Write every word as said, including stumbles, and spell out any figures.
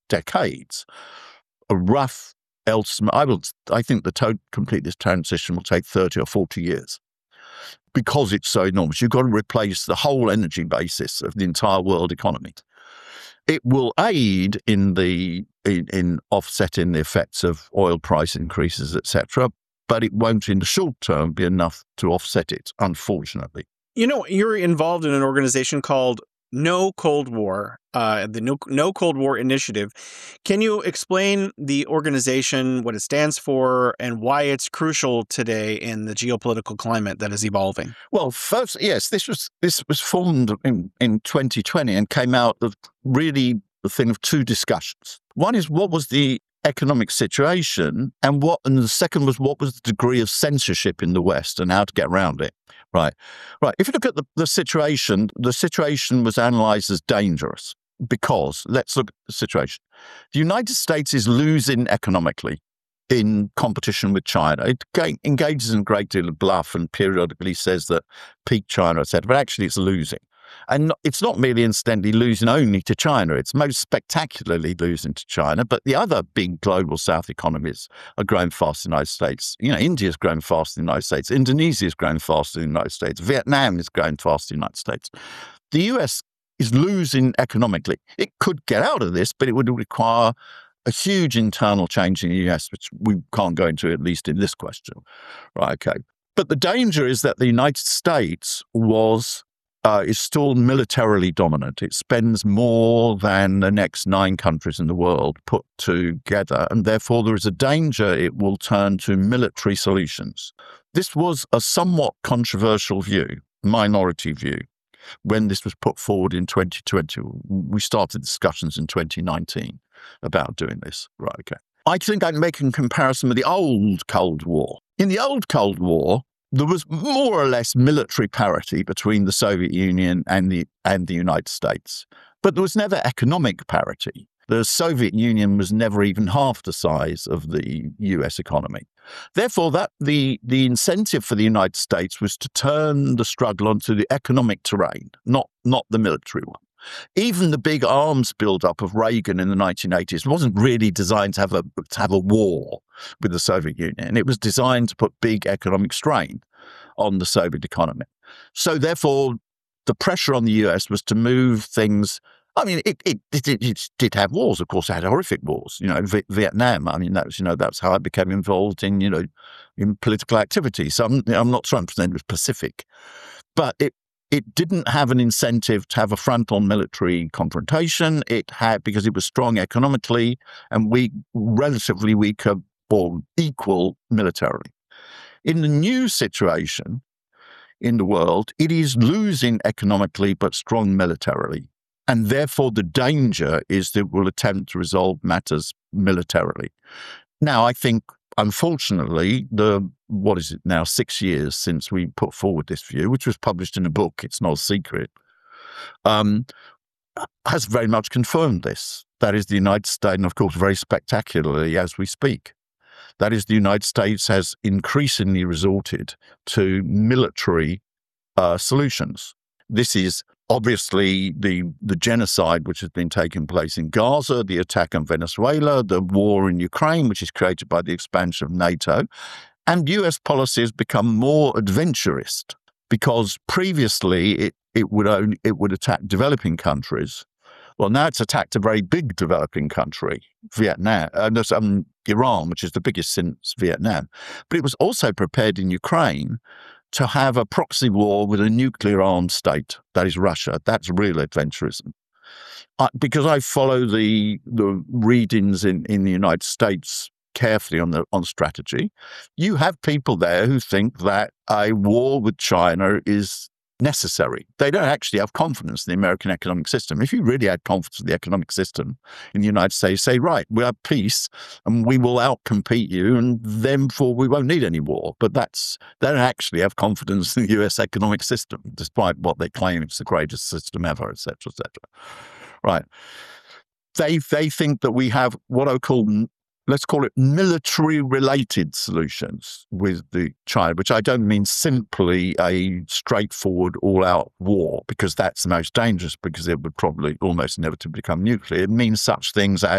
decades. A rough estimate, I will, I think the to complete this transition will take thirty or forty years because it's so enormous. You've got to replace the whole energy basis of the entire world economy. It will aid in the in, in offsetting the effects of oil price increases, et cetera, but it won't in the short term be enough to offset it, unfortunately. You know, you're involved in an organization called No Cold War, uh, the no, no Cold War Initiative. Can you explain the organization, what it stands for, and why it's crucial today in the geopolitical climate that is evolving? Well, first, yes, this was this was formed in, in twenty twenty and came out of really the thing of two discussions. One is what was the economic situation, and what, and the second was what was the degree of censorship in the West and how to get around it. Right, right. If you look at the, the situation, the situation was analysed as dangerous because, let's look at the situation. The United States is losing economically in competition with China. It engages in a great deal of bluff and periodically says that peak China, et cetera, but actually it's losing. And it's not merely incidentally losing only to China. It's most spectacularly losing to China. But the other big global South economies are growing fast in the United States. You know, India's growing fast in the United States. Indonesia's growing fast in the United States. Vietnam is growing fast in the United States. The U S is losing economically. It could get out of this, but it would require a huge internal change in the U S, which we can't go into, at least in this question. Right, okay. But the danger is that the United States was Uh, is still militarily dominant. It spends more than the next nine countries in the world put together, and therefore there is a danger it will turn to military solutions. This was a somewhat controversial view, minority view, when this was put forward in twenty twenty. We started discussions in twenty nineteen about doing this. Right, okay. I think I'd make a comparison with the old Cold War. In the old Cold War, there was more or less military parity between the Soviet Union and the and the United States, but there was never economic parity. The Soviet Union was never even half the size of the U S economy. Therefore, that the the incentive for the United States was to turn the struggle onto the economic terrain, not not the military one. Even the big arms build-up of Reagan in the nineteen eighties wasn't really designed to have a to have a war with the Soviet Union. It was designed to put big economic strain on the Soviet economy. So therefore, the pressure on the U S was to move things. I mean, it it, it, it did have wars, of course. It had horrific wars. You know, v Vietnam. I mean, that's you know that's how I became involved in you know in political activity. So I'm I'm not trying to pretend it was Pacific, but it. It didn't have an incentive to have a front-on military confrontation. It had, because it was strong economically and weak, relatively weaker or equal militarily. In the new situation in the world, it is losing economically but strong militarily. And therefore, the danger is that it will attempt to resolve matters militarily. Now, I think, unfortunately, the what is it now, six years since we put forward this view, which was published in a book, it's not a secret, um, has very much confirmed this. That is, the United States, and of course, very spectacularly as we speak, that is, the United States has increasingly resorted to military uh, solutions. This is obviously the, the genocide which has been taking place in Gaza, the attack on Venezuela, the war in Ukraine, which is created by the expansion of NATO. And U S policy has become more adventurist because previously it, it would only, it would attack developing countries. Well, now it's attacked a very big developing country, Vietnam, uh, no, um, Iran, which is the biggest since Vietnam. But it was also prepared in Ukraine to have a proxy war with a nuclear-armed state, that is Russia. That's real adventurism. Uh, because I follow the the readings in, in the United States carefully on the on strategy, you have people there who think that a war with China is necessary. They don't actually have confidence in the American economic system. If you really had confidence in the economic system in the United States, say, right, we have peace and we will outcompete you and therefore we won't need any war. But that's, they don't actually have confidence in the U S economic system, despite what they claim it's the greatest system ever, et cetera, et cetera. Right. They, they think that we have what I call, let's call it military-related solutions with the China, which I don't mean simply a straightforward all-out war, because that's the most dangerous, because it would probably almost inevitably become nuclear. It means such things as